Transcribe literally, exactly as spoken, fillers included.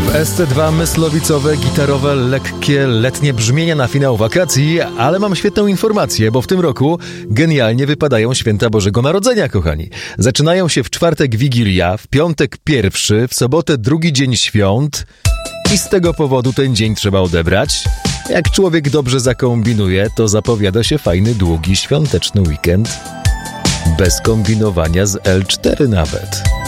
W S C dwa myslowicowe, gitarowe, lekkie, letnie brzmienia na finał wakacji, ale mam świetną informację, bo w tym roku genialnie wypadają święta Bożego Narodzenia, kochani. Zaczynają się w czwartek Wigilia, w piątek pierwszy, w sobotę drugi dzień świąt i z tego powodu ten dzień trzeba odebrać. Jak człowiek dobrze zakombinuje, to zapowiada się fajny, długi, świąteczny weekend. Bez kombinowania z L cztery nawet.